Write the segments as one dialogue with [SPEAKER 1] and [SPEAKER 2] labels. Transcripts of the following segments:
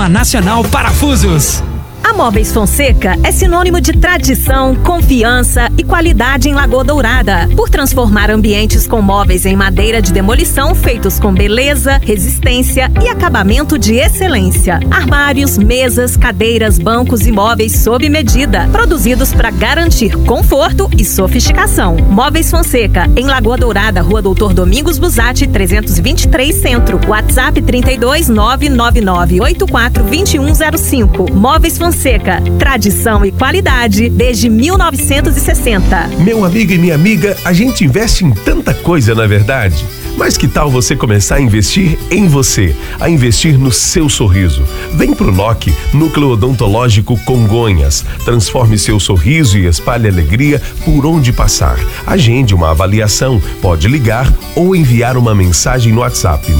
[SPEAKER 1] a Nacional Parafusos.
[SPEAKER 2] A Móveis Fonseca é sinônimo de tradição, confiança e qualidade em Lagoa Dourada, por transformar ambientes com móveis em madeira de demolição feitos com beleza, resistência e acabamento de excelência. Armários, mesas, cadeiras, bancos e móveis sob medida, produzidos para garantir conforto e sofisticação. Móveis Fonseca, em Lagoa Dourada, Rua Doutor Domingos Busatti, 323 Centro. WhatsApp 32 999 84 2105. Móveis Fonseca, tradição e qualidade desde 1960.
[SPEAKER 3] Meu amigo e minha amiga, a gente investe em tanta coisa, não é verdade? Mas que tal você começar a investir em você, a investir no seu sorriso? Vem pro NOC, Núcleo Odontológico Congonhas. Transforme seu sorriso e espalhe alegria por onde passar. Agende uma avaliação, pode ligar ou enviar uma mensagem no WhatsApp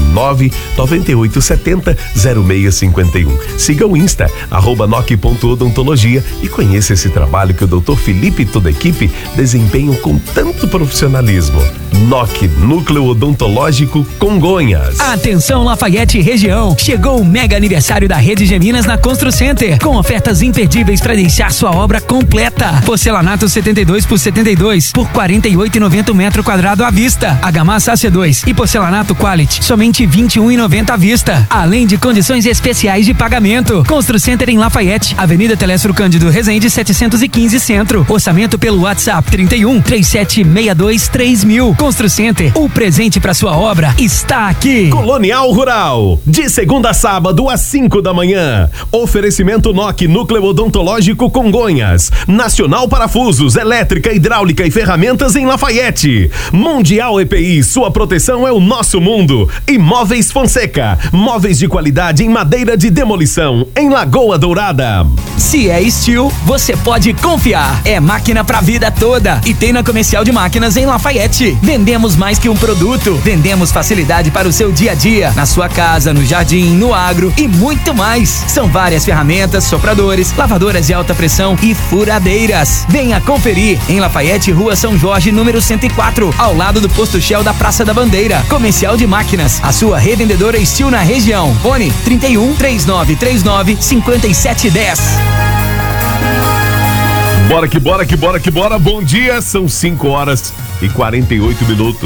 [SPEAKER 3] 99870-0651. Siga o Insta, @NOC.odontologia e conheça esse trabalho que o Dr. Felipe e toda a equipe desempenham com tanto profissionalismo. NOC, Núcleo Odontológico Congonhas.
[SPEAKER 1] Atenção Lafayette região, chegou o mega aniversário da Rede Geminas na Constru Center, com ofertas imperdíveis para deixar sua obra completa. Porcelanato 72 por 72 por 48,90 o metro quadrado à vista. Argamassa AC2 e porcelanato Quality, somente 21,90 à vista. Além de condições especiais de pagamento. Constru Center em Lafayette, Avenida Telestro Cândido Rezende 715 Centro. Orçamento pelo WhatsApp 31 3762 3000. Constru Center, o presente para sua obra está aqui.
[SPEAKER 3] Colonial Rural, de segunda a sábado às 5 da manhã. Oferecimento NOC, Núcleo Odontológico Congonhas. Nacional Parafusos, elétrica, hidráulica e ferramentas em Lafayette. Mundial EPI, sua proteção é o nosso mundo. E Móveis Fonseca, móveis de qualidade em madeira de demolição em Lagoa Dourada.
[SPEAKER 1] Se é Steel, você pode confiar. É máquina pra vida toda e tem na Comercial de Máquinas em Lafayette. Vendemos mais que um produto, vendemos facilidade para o seu dia a dia, na sua casa, no jardim, no agro e muito mais. São várias ferramentas, sopradores, lavadoras de alta pressão e furadeiras. Venha conferir em Lafayette, Rua São Jorge, número 104, ao lado do posto Shell da Praça da Bandeira. Comercial de Máquinas, a sua revendedora Steel na região. Fone 31 3939 5710.
[SPEAKER 3] Bora que bora, que bora, que bora. Bom dia, são 5h48.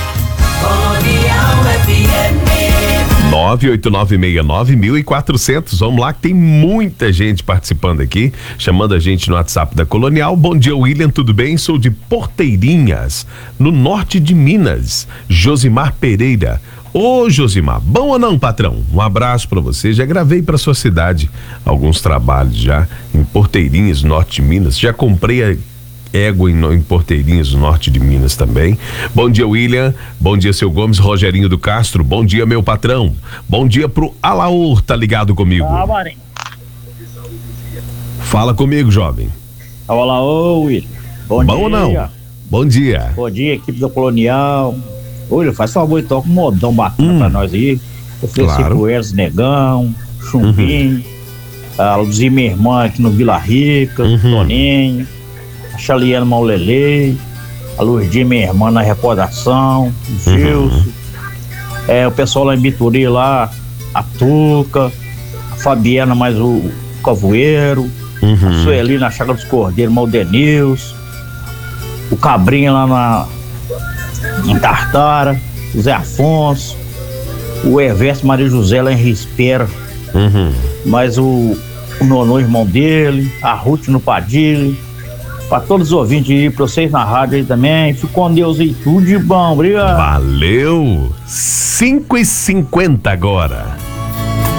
[SPEAKER 3] 98969-1400. Vamos lá que tem muita gente participando aqui, chamando a gente no WhatsApp da Colonial. Bom dia, William, tudo bem? Sou de Porteirinhas, no norte de Minas. Josimar Pereira. Ô Josimar, bom ou não, patrão? Um abraço pra você. Já gravei pra sua cidade alguns trabalhos já em Porteirinhas, norte de Minas. Já comprei a égua em Porteirinhas, norte de Minas também. Bom dia, William. Bom dia, seu Gomes. Rogerinho do Castro. Bom dia, meu patrão. Bom dia pro Alaor, tá ligado comigo?
[SPEAKER 4] Marinho.
[SPEAKER 3] Fala comigo, jovem.
[SPEAKER 4] Olá, William.
[SPEAKER 3] Bom dia. Ou não? Bom dia.
[SPEAKER 4] Bom dia, equipe da Colonial. Olha, faz favor e toca um modão bacana pra nós aí. Ofereci pro Eros Negão, Chumbinho, a Luzia, minha irmã aqui no Vila Rica, Toninho, a Chaliana Maulelei, a Lurdinha, minha irmã na recordação, o Gilson, o pessoal lá em Bituri lá, a Tuca, a Fabiana mais o Cavoeiro, a Sueli na Chácara dos Cordeiros, Maldenils, o Cabrinha lá em Tartara, o Zé Afonso, o Eversto Maria José lá em Rispera, mais o Nonô, irmão dele, a Ruth no Padilha, pra todos os ouvintes aí, pra vocês na rádio aí também. Fico com Deus aí, tudo de bom, obrigado.
[SPEAKER 3] Valeu! 5h50 agora.